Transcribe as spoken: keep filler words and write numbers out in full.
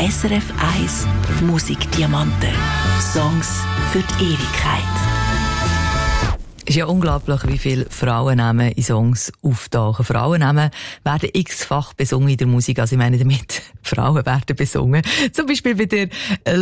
S R F eins Musikdiamanten. Songs für die Ewigkeit. Es ist ja unglaublich, wie viele Frauennamen in Songs auftauchen. Frauennamen werden x-fach besungen in der Musik. Also ich meine damit, Frauen werden besungen. Zum Beispiel bei der